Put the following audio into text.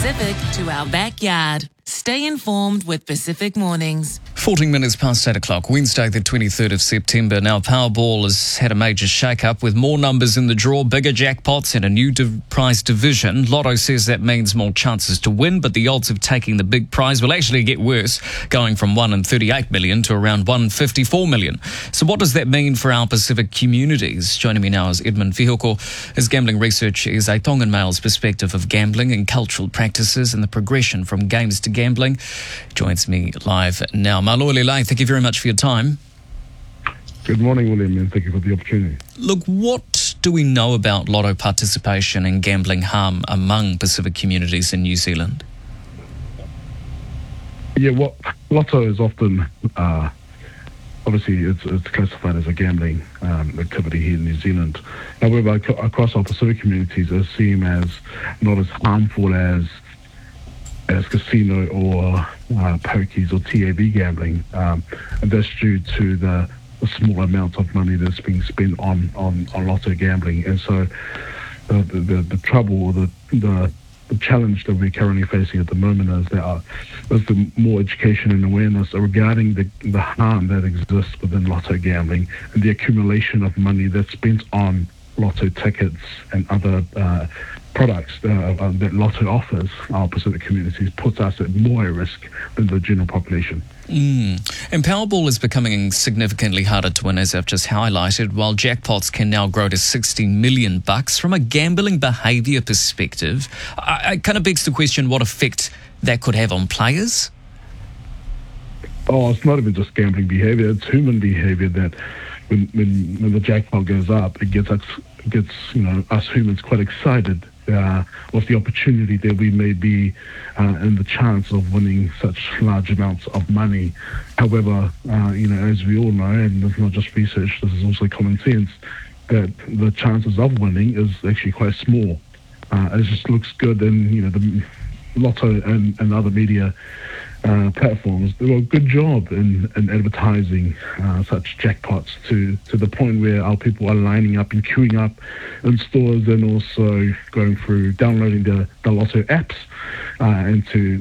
Pacific to our backyard. Stay informed with Pacific Mornings. 14 minutes past 8 o'clock, Wednesday the 23rd of September. Now, Powerball has had a major shake-up with more numbers in the draw, bigger jackpots and a new prize division. Lotto says that means more chances to win, but the odds of taking the big prize will actually get worse, going from 1 in 38 million to around 1 in 54 million. So what does that mean for our Pacific communities? Joining me now is Edmund Fihoko. His gambling research is a Tongan male's perspective of gambling and cultural practices and the progression from games to gambling. Joins me live now. Maloi Lai, thank you very much for your time. Good morning, William, and thank you for the opportunity. Look, what do we know about lotto participation and gambling harm among Pacific communities in New Zealand? Yeah, well, lotto is often, obviously, it's classified as a gambling activity here in New Zealand. However, across our Pacific communities, it's seen as not as harmful as casino or pokies or TAB gambling, and that's due to the small amount of money that's being spent on lotto gambling. And so the trouble or the challenge that we're currently facing at the moment is the more education and awareness regarding the harm that exists within lotto gambling and the accumulation of money that's spent on lotto tickets and other products that lotto offers our Pacific communities puts us at more at risk than the general population. And Powerball is becoming significantly harder to win, as I've just highlighted, while jackpots can now grow to $16 million. From a gambling behaviour perspective, it kind of begs the question what effect that could have on players. Oh, it's not even just gambling behaviour, it's human behaviour that when the jackpot goes up, it gets us humans quite excited with the opportunity that we may be and the chance of winning such large amounts of money. However, as we all know, and it's not just research, this is also common sense, that the chances of winning is actually quite small. It just looks good, and the Lotto and other media platforms do a good job in advertising such jackpots to the point where our people are lining up and queuing up in stores and also going through downloading the Lotto apps and to